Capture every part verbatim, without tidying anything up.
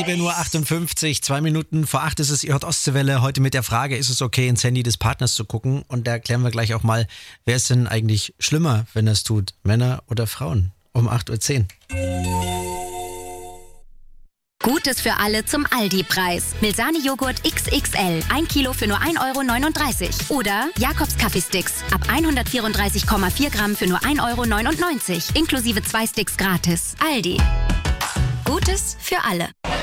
sieben Uhr achtundfünfzig, zwei Minuten vor acht ist es, ihr hört Ostseewelle. Heute mit der Frage, ist es okay, ins Handy des Partners zu gucken? Und da klären wir gleich auch mal, wer ist denn eigentlich schlimmer, wenn er es tut? Männer oder Frauen? Um acht Uhr zehn. Gutes für alle zum Aldi-Preis. Milsani-Joghurt X X L, ein Kilo für nur ein Euro neununddreißig. Oder Jakobs Kaffeesticks, ab hundertvierunddreißig Komma vier Gramm für nur ein Euro neunundneunzig. Inklusive zwei Sticks gratis. Aldi. Gutes für alle.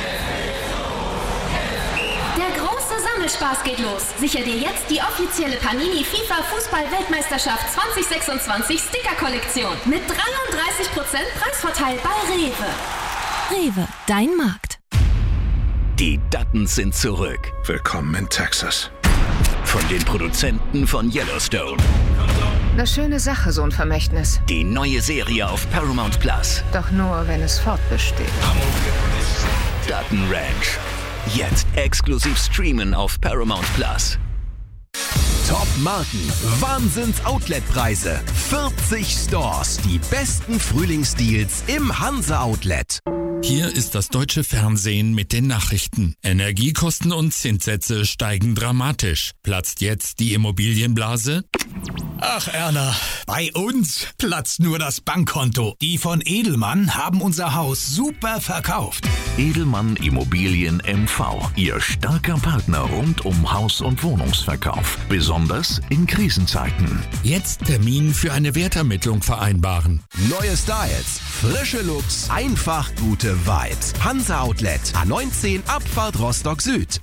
Der große Sammelspaß geht los. Sicher dir jetzt die offizielle Panini FIFA Fußball-Weltmeisterschaft zwanzig sechsundzwanzig Sticker-Kollektion. Mit dreiunddreißig Prozent Preisvorteil bei Rewe. Rewe, dein Markt. Die Duttons sind zurück. Willkommen in Texas. Von den Produzenten von Yellowstone. Eine schöne Sache, so ein Vermächtnis. Die neue Serie auf Paramount Plus. Doch nur, wenn es fortbesteht. Dutton Ranch. Jetzt exklusiv streamen auf Paramount Plus. Top-Marken, Wahnsinns-Outlet-Preise, vierzig Stores, die besten Frühlingsdeals im Hansa-Outlet. Hier ist das deutsche Fernsehen mit den Nachrichten. Energiekosten und Zinssätze steigen dramatisch. Platzt jetzt die Immobilienblase? Ach Erna, bei uns platzt nur das Bankkonto. Die von Edelmann haben unser Haus super verkauft. Edelmann Immobilien M V, Ihr starker Partner rund um Haus- und Wohnungsverkauf. Besonders in Krisenzeiten. Jetzt Termin für eine Wertermittlung vereinbaren. Neue Styles, frische Looks, einfach gute Vibes. Hansa Outlet, A neunzehn, Abfahrt Rostock Süd.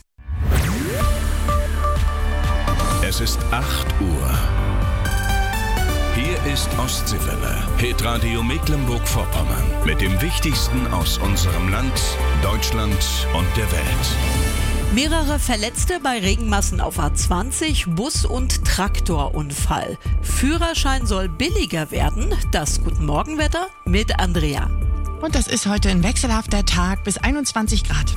Es ist acht Uhr. Hier ist Ostseewelle, Hitradio Mecklenburg-Vorpommern. Mit dem Wichtigsten aus unserem Land, Deutschland und der Welt. Mehrere Verletzte bei Regenmassen auf A zwanzig, Bus- und Traktorunfall. Führerschein soll billiger werden. Das Guten Morgenwetter mit Andrea. Und das ist heute ein wechselhafter Tag bis einundzwanzig Grad.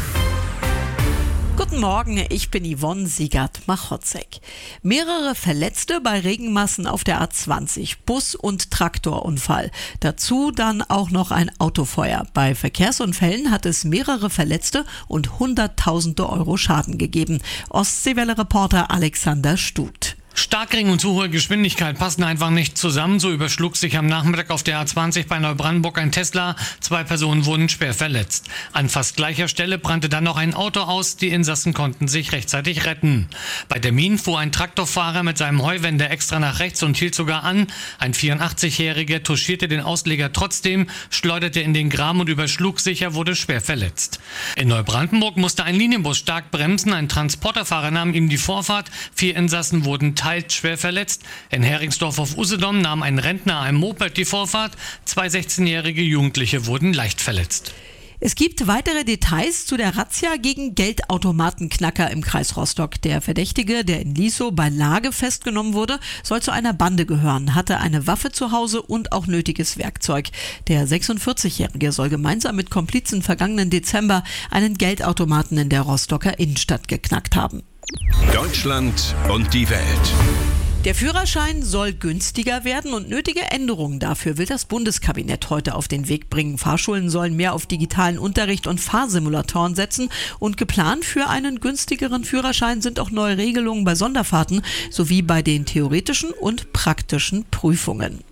Guten Morgen, ich bin Yvonne Siegert-Machotzek. Mehrere Verletzte bei Regenmassen auf der A zwanzig, Bus- und Traktorunfall. Dazu dann auch noch ein Autofeuer. Bei Verkehrsunfällen hat es mehrere Verletzte und Hunderttausende Euro Schaden gegeben. Ostseewelle-Reporter Alexander Stut. Starkregen und zu hohe Geschwindigkeit passen einfach nicht zusammen. So überschlug sich am Nachmittag auf der A zwanzig bei Neubrandenburg ein Tesla. Zwei Personen wurden schwer verletzt. An fast gleicher Stelle brannte dann noch ein Auto aus. Die Insassen konnten sich rechtzeitig retten. Bei Termin fuhr ein Traktorfahrer mit seinem Heuwender extra nach rechts und hielt sogar an. Ein vierundachtzigjähriger touchierte den Ausleger trotzdem, schleuderte in den Graben und überschlug sich. Er wurde schwer verletzt. In Neubrandenburg musste ein Linienbus stark bremsen. Ein Transporterfahrer nahm ihm die Vorfahrt. Vier Insassen wurden teils schwer verletzt. In Heringsdorf auf Usedom nahm ein Rentner einem Moped die Vorfahrt. Zwei sechzehnjährige Jugendliche wurden leicht verletzt. Es gibt weitere Details zu der Razzia gegen Geldautomatenknacker im Kreis Rostock. Der Verdächtige, der in Liesow bei Lage festgenommen wurde, soll zu einer Bande gehören, hatte eine Waffe zu Hause und auch nötiges Werkzeug. Der sechsundvierzigjährige soll gemeinsam mit Komplizen vergangenen Dezember einen Geldautomaten in der Rostocker Innenstadt geknackt haben. Deutschland und die Welt. Der Führerschein soll günstiger werden und nötige Änderungen dafür will das Bundeskabinett heute auf den Weg bringen. Fahrschulen sollen mehr auf digitalen Unterricht und Fahrsimulatoren setzen und geplant für einen günstigeren Führerschein sind auch neue Regelungen bei Sonderfahrten sowie bei den theoretischen und praktischen Prüfungen.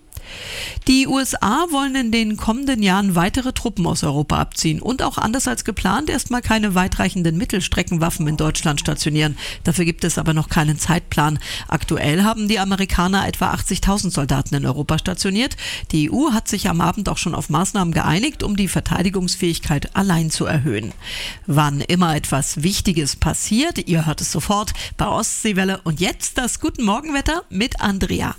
Die U S A wollen in den kommenden Jahren weitere Truppen aus Europa abziehen und auch anders als geplant erstmal keine weitreichenden Mittelstreckenwaffen in Deutschland stationieren. Dafür gibt es aber noch keinen Zeitplan. Aktuell haben die Amerikaner etwa achtzigtausend Soldaten in Europa stationiert. Die E U hat sich am Abend auch schon auf Maßnahmen geeinigt, um die Verteidigungsfähigkeit allein zu erhöhen. Wann immer etwas Wichtiges passiert, ihr hört es sofort bei Ostseewelle. Und jetzt das Guten Morgenwetter mit Andrea.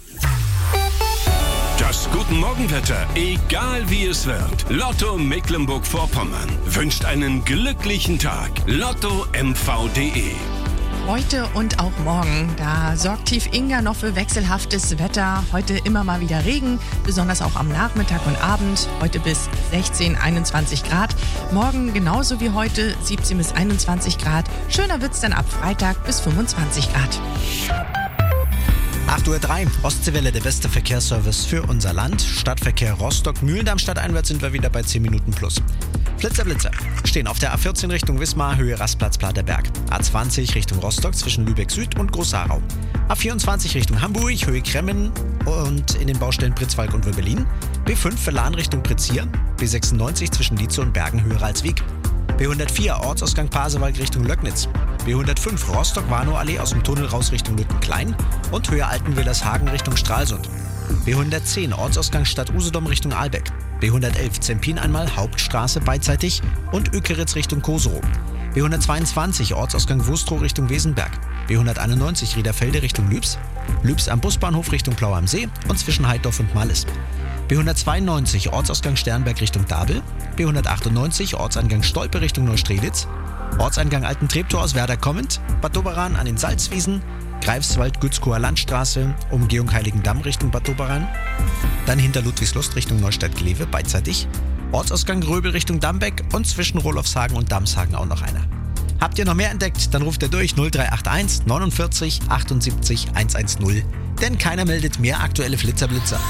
Das Guten Morgenwetter, egal wie es wird. Lotto Mecklenburg-Vorpommern wünscht einen glücklichen Tag. Lotto M V punkt de. Heute und auch morgen, da sorgt Tief Inga noch für wechselhaftes Wetter. Heute immer mal wieder Regen, besonders auch am Nachmittag und Abend. Heute bis sechzehn, einundzwanzig Grad. Morgen genauso wie heute, siebzehn bis einundzwanzig Grad. Schöner wird's dann ab Freitag bis fünfundzwanzig Grad. acht Uhr drei, Ostseewelle, der beste Verkehrsservice für unser Land. Stadtverkehr Rostock-Mühldam stadteinwärts sind wir wieder bei zehn Minuten plus. Blitzer, Blitzer. Stehen auf der A vierzehn Richtung Wismar, Höhe Rastplatz Platerberg. A zwanzig Richtung Rostock zwischen Lübeck Süd und Großarau. A vierundzwanzig Richtung Hamburg, Höhe Kremmen und in den Baustellen Pritzwalk und Würbelin. B fünf Verlan Richtung Pritzir. B sechsundneunzig zwischen Lietze und Bergen, Höhe Ralswiek. B hundertvier Ortsausgang Pasewalk Richtung Löcknitz. B hundertfünf Rostock-Warnow-Allee aus dem Tunnel raus Richtung Lüttenklein und Höhe Altenwillershagen Richtung Stralsund. B hundertzehn Ortsausgang Stadt Usedom Richtung Ahlbeck. B hundertelf Zempin einmal Hauptstraße beidseitig und Ökeritz Richtung Koserow. B hundertzweiundzwanzig Ortsausgang Wustrow Richtung Wesenberg. B hunderteinundneunzig Riederfelde Richtung Lübs. Lübs am Busbahnhof Richtung Plau am See und zwischen Heidorf und Malles. B hundertzweiundneunzig Ortsausgang Sternberg Richtung Dabel. B hundertachtundneunzig Ortseingang Stolpe Richtung Neustrelitz. Ortseingang Alten Treptow aus Werder kommend. Bad Doberan an den Salzwiesen. Greifswald Gützkower Landstraße, Umgehung Heiligendamm Richtung Bad Doberan. Dann hinter Ludwigslust Richtung Neustadt-Glewe beidseitig. Ortsausgang Gröbel Richtung Dambeck und zwischen Rolofshagen und Damshagen auch noch einer. Habt ihr noch mehr entdeckt, dann ruft ihr durch null drei acht eins neunundvierzig achtundsiebzig hundertzehn. Denn keiner meldet mehr aktuelle Flitzerblitzer.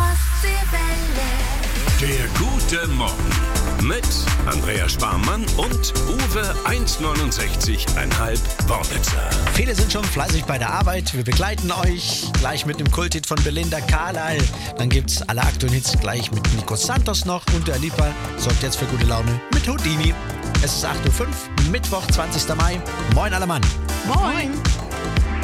Der gute Morgen mit Andrea Sparmann und Uwe eins neunundsechzig Komma fünf Worbitzer. Viele sind schon fleißig bei der Arbeit. Wir begleiten euch gleich mit dem Kulthit von Belinda Carlisle. Dann gibt's alle aktuellen Hits gleich mit Nico Santos noch. Und der Lipa sorgt jetzt für gute Laune mit Houdini. Es ist acht Uhr fünf, Mittwoch, zwanzigster Mai. Moin, aller Mann. Moin.